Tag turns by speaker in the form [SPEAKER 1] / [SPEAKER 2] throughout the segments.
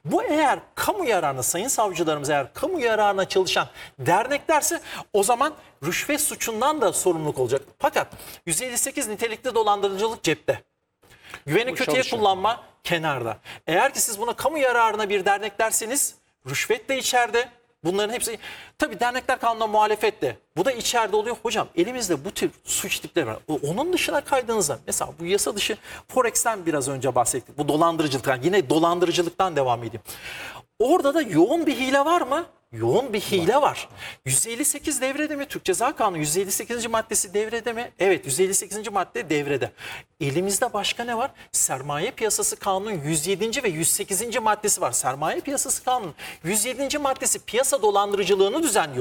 [SPEAKER 1] Bu eğer kamu yararına, sayın savcılarımız eğer kamu yararına çalışan derneklerse o zaman rüşvet suçundan da sorumluluk olacak. Fakat 158 nitelikli dolandırıcılık cepte. Güveni kötüye kullanma kenarda. Eğer ki siz buna kamu yararına bir dernek derseniz rüşvet de içeride. Bunların hepsi tabii dernekler kanununa muhalefet de. Bu da içeride oluyor. Hocam elimizde bu tür suç tipleri var. Onun dışına kaydığınızda mesela bu yasa dışı Forex'ten biraz önce bahsettik. Bu dolandırıcılıktan, yine dolandırıcılıktan devam edeyim. Orada da yoğun bir hile var mı? Yoğun bir hile var. 158 devrede mi? Türk Ceza Kanunu 158. maddesi devrede mi? Evet, 158. madde devrede. Elimizde başka ne var? Sermaye Piyasası Kanunu 107. ve 108. maddesi var. Sermaye Piyasası Kanunu 107. maddesi piyasa dolandırıcılığını düzenliyor.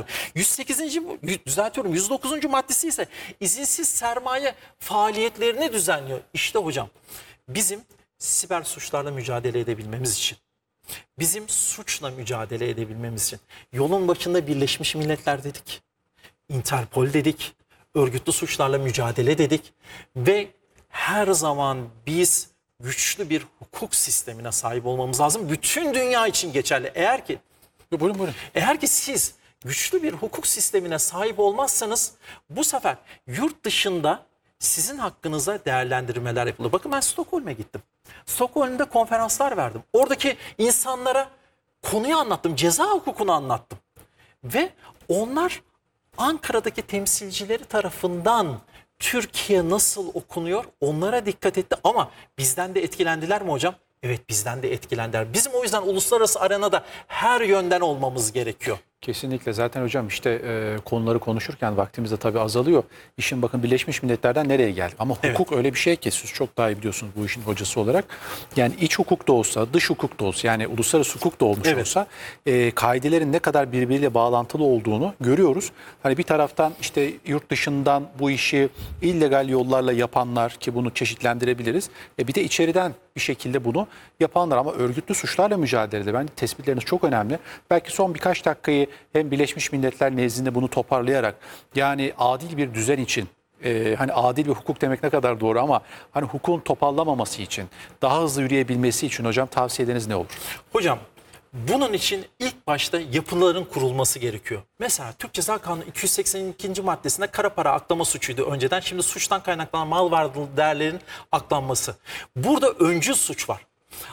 [SPEAKER 1] 109. maddesi ise izinsiz sermaye faaliyetlerini düzenliyor. İşte hocam bizim siber suçlarla mücadele edebilmemiz için, bizim suçla mücadele edebilmemiz için yolun başında Birleşmiş Milletler dedik, Interpol dedik, örgütlü suçlarla mücadele dedik ve her zaman biz güçlü bir hukuk sistemine sahip olmamız lazım. Bütün dünya için geçerli.
[SPEAKER 2] Buyurun.
[SPEAKER 1] Eğer ki siz güçlü bir hukuk sistemine sahip olmazsanız bu sefer yurt dışında sizin hakkınıza değerlendirmeler yapılır. Bakın ben Stockholm'e gittim. Stockholm'da konferanslar verdim. Oradaki insanlara konuyu anlattım, ceza hukukunu anlattım. Ve onlar Ankara'daki temsilcileri tarafından Türkiye nasıl okunuyor onlara dikkat etti. Ama bizden de etkilendiler mi hocam? Evet, bizden de etkilendiler. Bizim o yüzden uluslararası arenada her yönden olmamız gerekiyor.
[SPEAKER 2] Kesinlikle. Zaten hocam işte konuları konuşurken vaktimiz de tabii azalıyor. İşin bakın Birleşmiş Milletler'den nereye geldi? Ama hukuk öyle bir şey ki siz çok daha iyi biliyorsunuz bu işin hocası olarak. Yani iç hukuk da olsa, dış hukuk da olsa, yani uluslararası hukuk da olmuş olsa kaidelerin ne kadar birbiriyle bağlantılı olduğunu görüyoruz. Hani bir taraftan işte yurt dışından bu işi illegal yollarla yapanlar, ki bunu çeşitlendirebiliriz. Bir de içeriden bir şekilde bunu yapanlar, ama örgütlü suçlarla mücadelede bence tespitleriniz çok önemli. Belki son birkaç dakikayı hem Birleşmiş Milletler nezdinde bunu toparlayarak, yani adil bir düzen için, hani adil bir hukuk demek ne kadar doğru ama hani hukukun topallamaması için, daha hızlı yürüyebilmesi için hocam tavsiyeleriniz ne olur?
[SPEAKER 1] Hocam bunun için ilk başta yapıların kurulması gerekiyor. Mesela Türk Ceza Kanunu 282. maddesinde kara para aklama suçuydu önceden. Şimdi suçtan kaynaklanan mal varlığı değerlerin aklanması. Burada öncül suç var.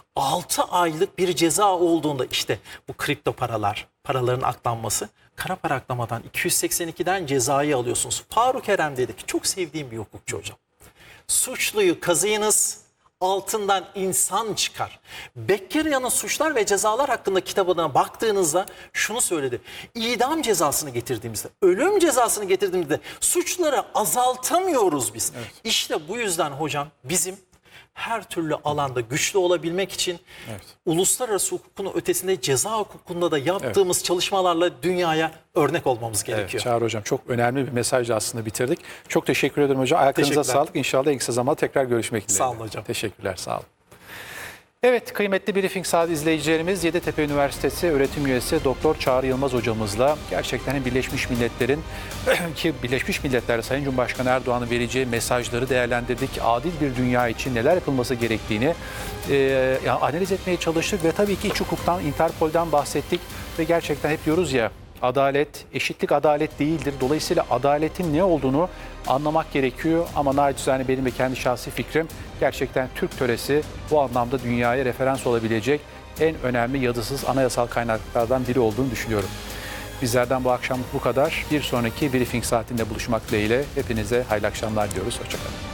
[SPEAKER 1] 6 aylık bir ceza olduğunda işte bu kripto paraların aklanması, kara para aklamadan 282'den cezayı alıyorsunuz. Faruk Eren dedi ki, çok sevdiğim bir hukukçu hocam. Suçluyu kazıyınız, altından insan çıkar. Bekkerian'ın Suçlar ve Cezalar hakkında kitabına baktığınızda şunu söyledi. İdam cezasını getirdiğimizde, ölüm cezasını getirdiğimizde suçları azaltamıyoruz biz. Evet. İşte bu yüzden hocam bizim her türlü alanda güçlü olabilmek için uluslararası hukukun ötesinde ceza hukukunda da yaptığımız çalışmalarla dünyaya örnek olmamız gerekiyor.
[SPEAKER 2] Evet, Çağrı Hocam çok önemli bir mesajla aslında bitirdik. Çok teşekkür ederim hocam. Ayaklarınıza sağlık. İnşallah en kısa zamanda tekrar görüşmek dileğiyle.
[SPEAKER 1] Sağ olun hocam.
[SPEAKER 2] Teşekkürler, sağ olun. Evet, kıymetli Briefing Saat izleyicilerimiz, Yeditepe Üniversitesi öğretim üyesi Doktor Çağrı Yılmaz hocamızla gerçekten Birleşmiş Milletler'in ki Birleşmiş Milletler Sayın Cumhurbaşkanı Erdoğan'ın vereceği mesajları değerlendirdik. Adil bir dünya için neler yapılması gerektiğini analiz etmeye çalıştık ve tabii ki iç hukuktan, Interpol'den bahsettik ve gerçekten hep diyoruz ya, adalet, eşitlik adalet değildir. Dolayısıyla adaletin ne olduğunu anlamak gerekiyor. Ama naçizane benim ve kendi şahsi fikrim, gerçekten Türk töresi bu anlamda dünyaya referans olabilecek en önemli yadısız anayasal kaynaklardan biri olduğunu düşünüyorum. Bizlerden bu akşamlık bu kadar. Bir sonraki Briefing saatinde buluşmak dileğiyle hepinize hayırlı akşamlar diyoruz. Hoşçakalın.